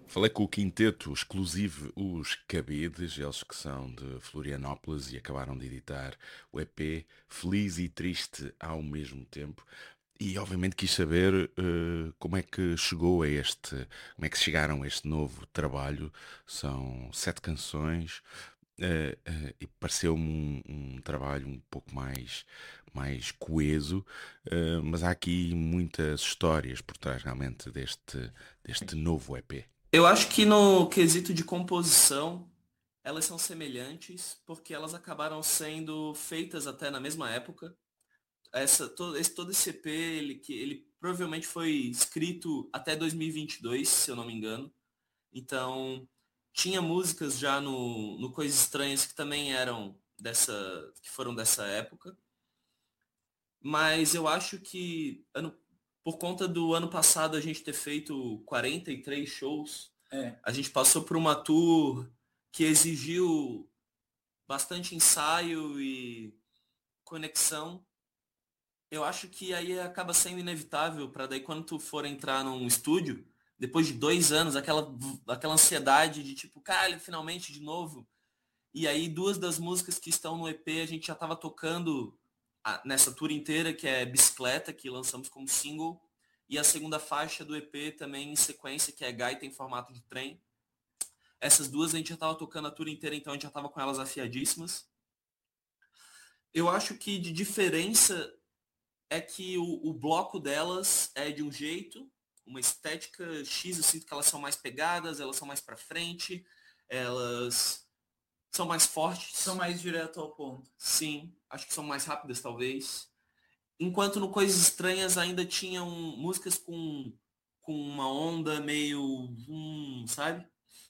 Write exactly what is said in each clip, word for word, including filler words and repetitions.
Falei com o quinteto exclusivo Os Cabedes, eles que são de Florianópolis e acabaram de editar o E P Feliz e Triste ao mesmo tempo. E obviamente quis saber eh, como é que chegou a este, como é que chegaram a este novo trabalho. São sete canções, eh, eh, e pareceu-me um, um trabalho um pouco mais, mais coeso, eh, mas há aqui muitas histórias por trás realmente deste, deste novo E P. Eu acho que no quesito de composição, elas são semelhantes, porque elas acabaram sendo feitas até na mesma época. Essa, todo, esse, todo esse E P, ele, que ele provavelmente foi escrito até dois mil e vinte e dois, se eu não me engano. Então, tinha músicas já no, no Coisas Estranhas que também eram dessa, que foram dessa época. Mas eu acho que ano, por conta do ano passado a gente ter feito quarenta e três shows, É. a gente passou por uma tour que exigiu bastante ensaio e conexão. Eu acho que aí acaba sendo inevitável para daí quando tu for entrar num estúdio, depois de dois anos, aquela, aquela ansiedade de tipo, cara, finalmente de novo. E aí duas das músicas que estão no E P a gente já estava tocando a- nessa tour inteira, que é Bicicleta, que lançamos como single, e a segunda faixa do E P também em sequência, que é Gaita em formato de trem. Essas duas a gente já estava tocando a tour inteira, então a gente já estava com elas afiadíssimas. Eu acho que de diferença é que o, o bloco delas é de um jeito, uma estética X, eu sinto que elas são mais pegadas, elas são mais para frente, elas são mais fortes. São mais direto ao ponto. Sim, acho que são mais rápidas talvez. Enquanto no Coisas Estranhas ainda tinham músicas com, com uma onda meio, hum, sabe?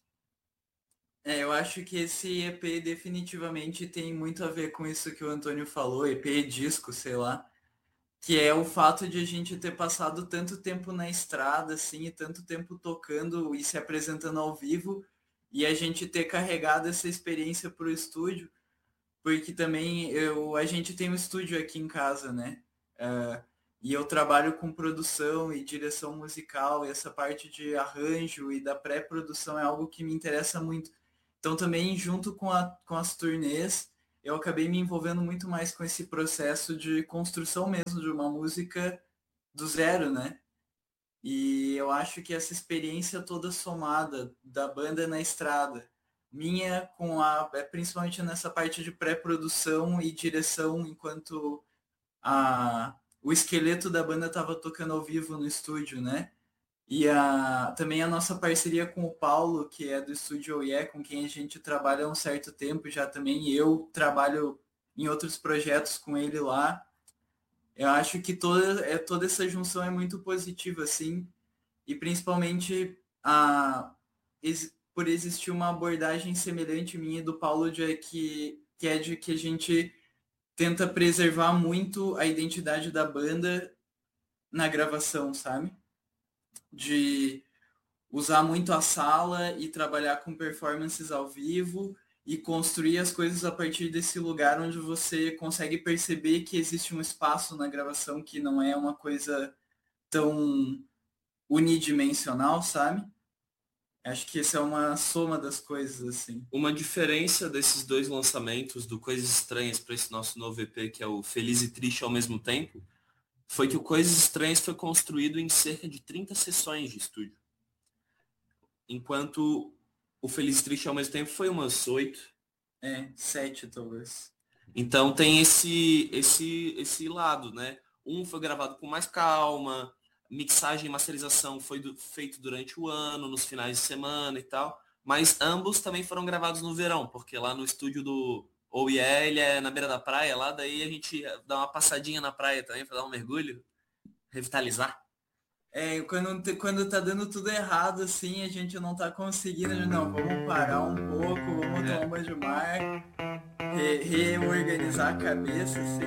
É, eu acho que esse E P definitivamente tem muito a ver com isso que o Antônio falou, E P disco, sei lá, que é o fato de a gente ter passado tanto tempo na estrada, assim, e tanto tempo tocando e se apresentando ao vivo, e a gente ter carregado essa experiência para o estúdio, porque também eu, a gente tem um estúdio aqui em casa, né? Uh, e eu trabalho com produção e direção musical, e essa parte de arranjo e da pré-produção é algo que me interessa muito. Então também junto com, a, com as turnês, eu acabei me envolvendo muito mais com esse processo de construção mesmo de uma música do zero, né? E eu acho que essa experiência toda somada da banda na estrada, minha com a, é, principalmente nessa parte de pré-produção e direção, enquanto a, o esqueleto da banda estava tocando ao vivo no estúdio, né? E a, também a nossa parceria com o Paulo, que é do estúdio Oh Yeah, com quem a gente trabalha há um certo tempo já também, e eu trabalho em outros projetos com ele lá. Eu acho que toda, é, toda essa junção é muito positiva, assim, e principalmente a, ex, por existir uma abordagem semelhante minha e do Paulo, de que, que é de que a gente tenta preservar muito a identidade da banda na gravação, sabe? De usar muito a sala e trabalhar com performances ao vivo e construir as coisas a partir desse lugar onde você consegue perceber que existe um espaço na gravação que não é uma coisa tão unidimensional, sabe? Acho que essa é uma soma das coisas, assim. Uma diferença desses dois lançamentos do Coisas Estranhas para esse nosso novo E P, que é o Feliz e Triste ao mesmo tempo, foi que o Coisas Estranhas foi construído em cerca de trinta sessões de estúdio. Enquanto o Feliz e Triste ao mesmo tempo foi umas oito. É, sete talvez. Então tem esse, esse, esse lado, né? Um foi gravado com mais calma, mixagem e masterização foi do, feito durante o ano, nos finais de semana e tal. Mas ambos também foram gravados no verão, porque lá no estúdio do Oh Yeah, ele é na beira da praia, lá daí a gente dá uma passadinha na praia também para dar um mergulho, revitalizar. É, quando, quando tá dando tudo errado, assim, a gente não tá conseguindo, não, vamos parar um pouco, vamos tomar um É. banho de mar, re- reorganizar a cabeça, assim.